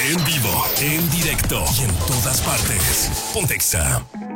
En vivo, en directo y en todas partes. Pontexa.